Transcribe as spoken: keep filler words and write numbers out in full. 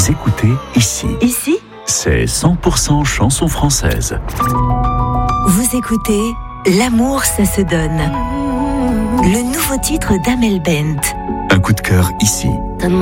Vous écoutez ici. Ici, C'est cent pour cent chanson française. vous écoutez L'amour, ça se donne. Le nouveau titre d'Amel Bent. Un coup de cœur ici.